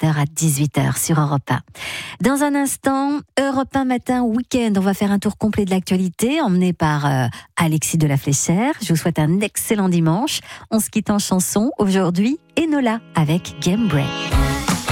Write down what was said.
17h à 18h sur Europe 1. Dans un instant, Europe 1 Matin Week-end, on va faire un tour complet de l'actualité, emmené par Alexis de la Fléchère. Je vous souhaite un excellent dimanche. On se quitte en chanson aujourd'hui, Enola avec Game Break.